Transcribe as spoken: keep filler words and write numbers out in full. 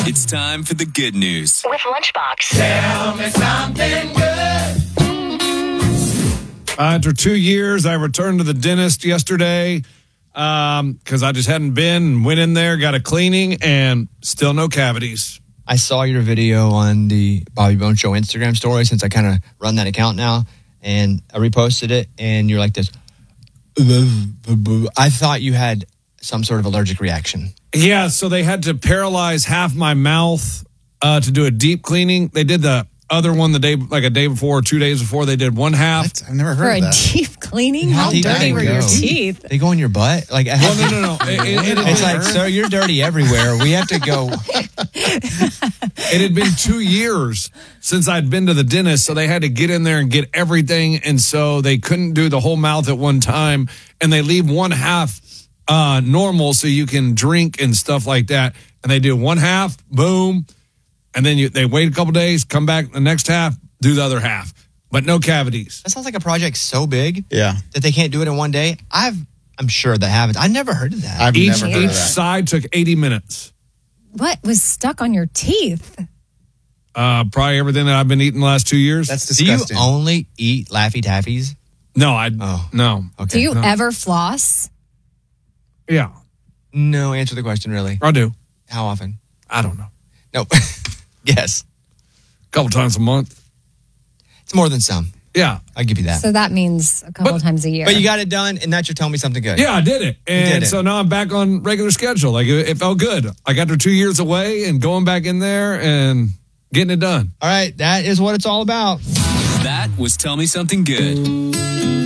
It's time for the good news with Lunchbox. Tell me something good. Uh, after two years, I returned to the dentist yesterday because um, I just hadn't been. Went in there, got a cleaning, and still no cavities. I saw your video on the Bobby Bones Show Instagram story since I kind of run that account now, and I reposted it, and you're like this. I thought you had some sort of allergic reaction. Yeah, so they had to paralyze half my mouth uh, to do a deep cleaning. They did the other one the day, like a day before or two days before. They did one half. What? I've never heard For of a that. deep cleaning? How How deep dirty they were go? your teeth? They go in your butt? Like, Well, no, no, no. It, it, it, it's it, like, sir, you're dirty everywhere. We have to go. it had been two years since I'd been to the dentist, so they had to get in there and get everything, and so they couldn't do the whole mouth at one time, and they leave one half uh, normal so you can drink and stuff like that, and they do one half, boom, and then you, they wait a couple days, come back the next half, do the other half, but no cavities. That sounds like a project so big Yeah. that they can't do it in one day. I've, I'm sure that happens. I never heard of that. I've Each, never heard each of that. side took eighty minutes. What was stuck on your teeth? Uh, probably everything that I've been eating the last two years. That's Do you disgusting. only eat Laffy Taffies? no, I Oh. no. Okay. Do you no. ever floss? Yeah, No, answer the question, really. I do. How often? I don't know. No. Yes. A couple times a month. It's more than some. Yeah. I'll give you that. So that means a couple But- times a year. But you got it done, and that should tell me something good. Yeah, I did it. And did it. so now I'm back on regular schedule. Like, it, it felt good. Like, after two years away and going back in there and getting it done. All right, that is what it's all about. That was Tell Me Something Good.